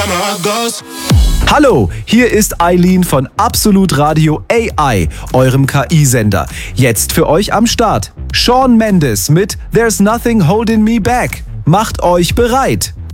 time my heart goes. Hallo, hier ist Eileen von Absolut Radio AI, eurem KI-Sender. Jetzt für euch am Start. Shawn Mendes mit There's Nothing Holding Me Back. Macht euch bereit.